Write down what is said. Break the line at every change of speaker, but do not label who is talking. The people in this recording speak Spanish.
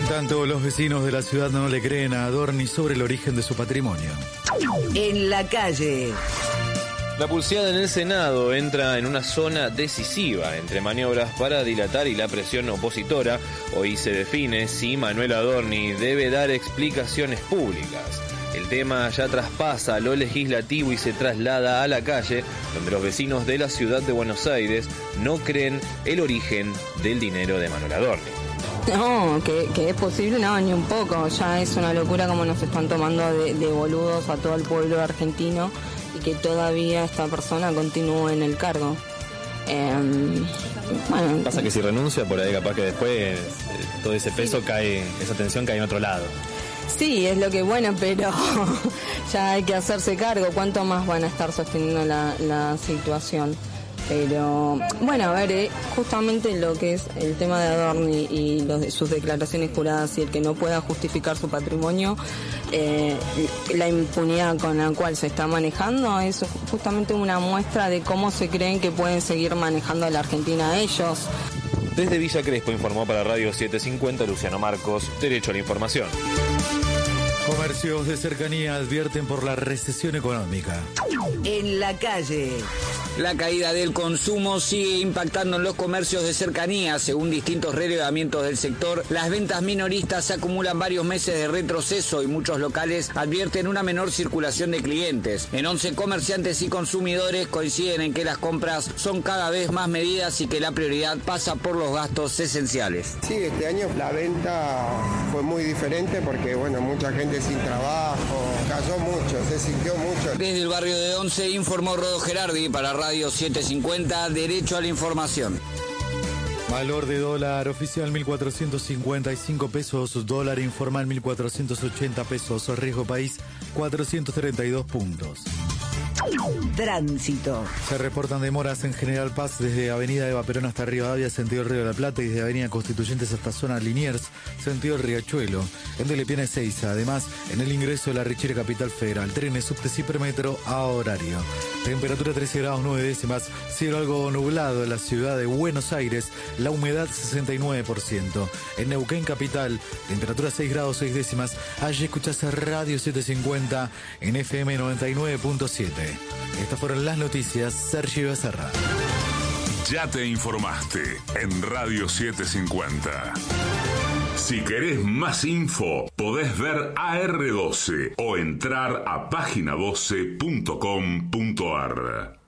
En tanto, los vecinos de la ciudad no le creen a Adorni sobre el origen de su patrimonio.
En la calle.
La pulseada en el Senado entra en una zona decisiva entre maniobras para dilatar y la presión opositora. Hoy se define si Manuel Adorni debe dar explicaciones públicas. El tema ya traspasa lo legislativo y se traslada a la calle, donde los vecinos de la ciudad de Buenos Aires no creen el origen del dinero de Manuel Adorni.
No, que es posible, no, ni un poco. Ya es una locura como nos están tomando de boludos a todo el pueblo argentino y que todavía esta persona continúe en el cargo. Bueno,
pasa que si renuncia, por ahí capaz que después todo ese peso cae, esa tensión cae en otro lado.
Sí, es lo que bueno, pero ya hay que hacerse cargo. ¿Cuánto más van a estar sosteniendo la situación? Pero, bueno, a ver, justamente lo que es el tema de Adorni y sus declaraciones juradas y el que no pueda justificar su patrimonio, la impunidad con la cual se está manejando es justamente una muestra de cómo se creen que pueden seguir manejando a la Argentina ellos.
Desde Villa Crespo informó para Radio 750 Luciano Marcos, Derecho a la Información.
Comercios de cercanía advierten por la recesión económica.
En la calle.
La caída del consumo sigue impactando en los comercios de cercanía. Según distintos relevamientos del sector, las ventas minoristas acumulan varios meses de retroceso y muchos locales advierten una menor circulación de clientes. En 11 comerciantes y consumidores coinciden en que las compras son cada vez más medidas y que la prioridad pasa por los gastos esenciales.
Sí, este año la venta fue muy diferente porque, bueno, mucha gente sin trabajo, cayó mucho, se sintió mucho.
Desde el barrio de Once informó Rodo Gerardi para Radio 750, Derecho a la Información.
Valor de dólar oficial 1.455 pesos, dólar informal 1.480 pesos, riesgo país 432 puntos.
Tránsito.
Se reportan demoras en General Paz desde Avenida Eva Perón hasta Rivadavia, sentido Río de la Plata, y desde Avenida Constituyentes hasta zona Liniers, sentido Riachuelo. En Telepiana Ezeiza, además, en el ingreso de la Richera Capital Federal, trenes, subtes y premetro a horario. Temperatura 13 grados 9 décimas, cielo algo nublado en la ciudad de Buenos Aires, la humedad 69%. En Neuquén Capital, temperatura 6 grados 6 décimas. Allí escuchás Radio 750 en FM 99.7. Estas fueron las noticias. Sergio Becerra.
Ya te informaste en Radio 750. Si querés más info, podés ver AR12 o entrar a página12.com.ar.